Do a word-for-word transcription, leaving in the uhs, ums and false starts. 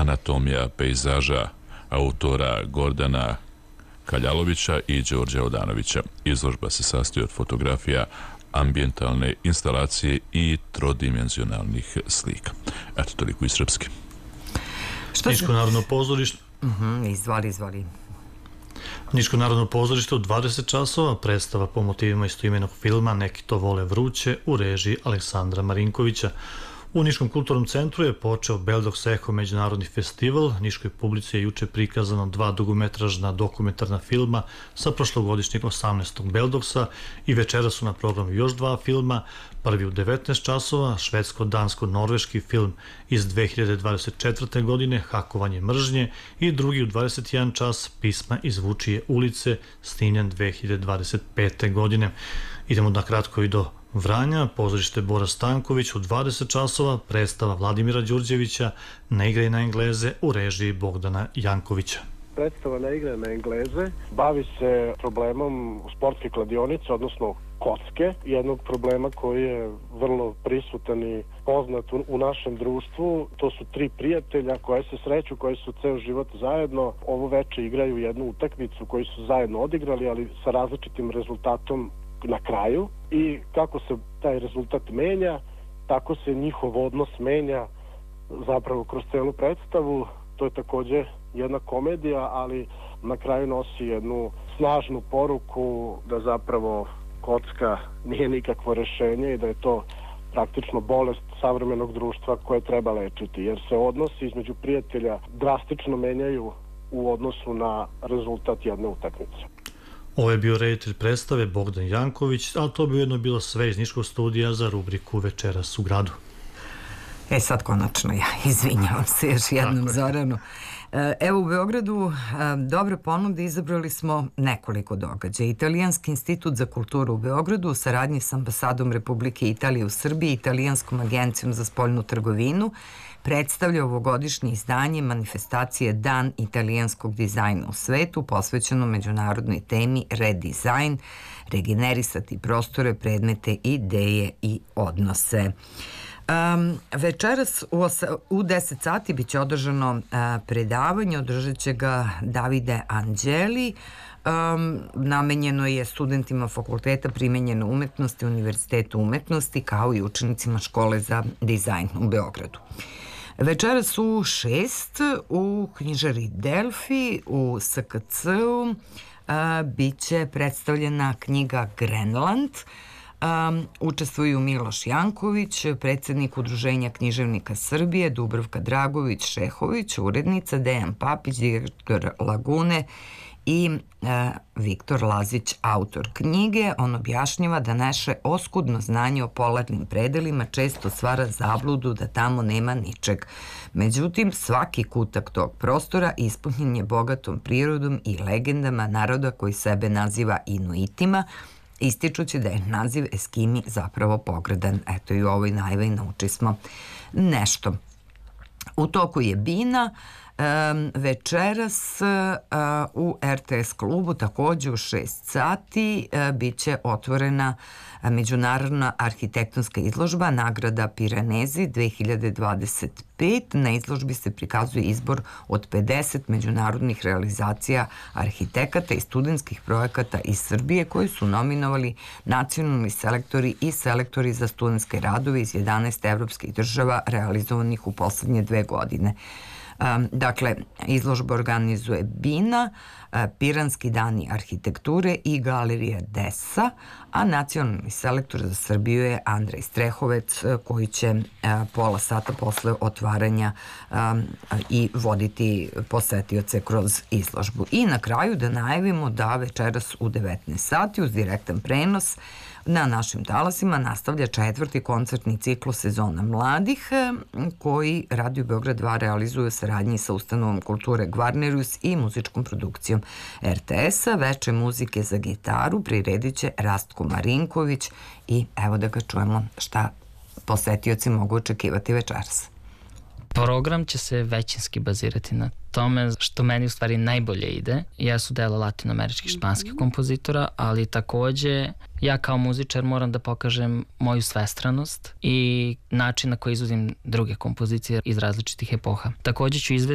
Anatomija pejzaža autora Gordana Kaljalovića i Đorđa Odanovića. Izložba se sastoji od fotografija, ambijentalne instalacije i trodimenzionalnih slika. Eto, toliko iz Srpske. Niško narodno pozorište. Uh-huh, izvali, izvali. Niško narodno pozorište u dvadeset časova, predstava po motivima istoimenog filma Neki to vole vruće u režiji Aleksandra Marinkovića. U Niškom kulturnom centru je počeo Beldox Eho međunarodni festival. Niškoj publici je juče prikazano dva dugometražna dokumentarna filma sa prošlogodišnjeg osamnaestog Beldoxa i večera su na programu još dva filma. Prvi u devetnaest časova, švedsko-dansko-norveški film iz dve hiljade dvadeset četvrte. godine Hakovanje mržnje i drugi u dvadeset jedan čas Pisma iz Vučije ulice, snimljen dve hiljade dvadeset pete. godine. Idemo na kratko i do Vranja, pozorište Bora Stanković u dvadeset časova, predstava Vladimira Đurđevića Ne igraj na Engleze u režiji Bogdana Jankovića. Predstava Ne igraj na Engleze bavi se problemom sportske kladionice, odnosno kocke, jednog problema koji je vrlo prisutan i poznat u, u našem društvu. To su tri prijatelja koje se sreću, koji su ceo život zajedno. Ovo veče igraju jednu utakmicu koju su zajedno odigrali, ali sa različitim rezultatom na kraju, i kako se taj rezultat menja, tako se njihov odnos menja zapravo kroz celu predstavu. To je takođe jedna komedija, ali na kraju nosi jednu snažnu poruku da zapravo kocka nije nikakvo rešenje i da je to praktično bolest savremenog društva koje treba lečiti, jer se odnosi između prijatelja drastično menjaju u odnosu na rezultat jedne utakmice. Ovo je bio reditelj predstave Bogdan Janković, ali to bi ujedno bilo sve iz Niškog studija za rubriku Večeras u gradu. E sad konačno ja, izvinjavam se još jednom Zoranu. Evo u Beogradu dobre ponude izabrali smo nekoliko događaja. Italijanski institut za kulturu u Beogradu u saradnji s ambasadom Republike Italije u Srbiji i Italijanskom agencijom za spoljnu trgovinu predstavlja ovogodišnje izdanje manifestacije Dan italijanskog dizajna u svetu, posvećeno međunarodnoj temi redizajn, regenerisati prostore, predmete, ideje i odnose. Um, večeras u, u deset sati biće održano uh, predavanje, održat će ga Davide Anđeli. Um, namenjeno je studentima Fakulteta primenjene umetnosti Univerzitetu umetnosti, kao i učenicima škole za dizajn u Beogradu. Večeras u šest u knjižari Delfi u S K C-u uh, biće predstavljena knjiga Grenland. Um, učestvuju Miloš Janković, predsjednik Udruženja književnika Srbije, Dubravka Dragović-Šehović, urednica, Dejan Papić, direktor Lagune i uh, Viktor Lazić, autor knjige. On objašnjava da naše oskudno znanje o polarnim predelima često stvara zabludu da tamo nema ničeg. Međutim, svaki kutak tog prostora ispunjen je bogatom prirodom i legendama naroda koji sebe naziva Inuitima, ističući da je naziv Eskimi zapravo pogrdan. Eto, i u ovoj najavi nauči smo nešto. U toku je Bina. Um, večeras uh, u R T S klubu takođe u šest sati uh, bit će otvorena uh, međunarodna arhitektonska izložba Nagrada Piranezi dve hiljade dvadeset pet. Na izložbi se prikazuje izbor od pedeset međunarodnih realizacija arhitekata i studentskih projekata iz Srbije koji su nominovali nacionalni selektori i selektori za studentske radove iz jedanaest evropskih država realizovanih u poslednje dve godine. Um, dakle, izložba organizuje Bina, uh, Piranski dani arhitekture i Galerija Desa, a nacionalni selektor za Srbiju je Andrej Strehovec, uh, koji će uh, pola sata posle otvaranja um, i voditi posetioce kroz izložbu. I na kraju da najavimo da večeras u devetnaest sati uz direktan prenos na našim talasima nastavlja četvrti koncertni ciklus Sezona mladih, koji Radio Beograd dva realizuje u saradnji sa ustanovom kulture Gvarnerius i muzičkom produkcijom R T S-a. Veče muzike za gitaru priredit će Rastko Marinković i evo da ga čujemo šta posetioci mogu očekivati večeras. Program će se većinski bazirati na tome što meni u stvari najbolje ide. Ja su delo latinoameričkih španskih kompozitora, ali takođe ja kao muzičar moram da pokažem moju svestranost i način na koji izvodim druge kompozicije iz različitih epoha. Takođe ću izvesti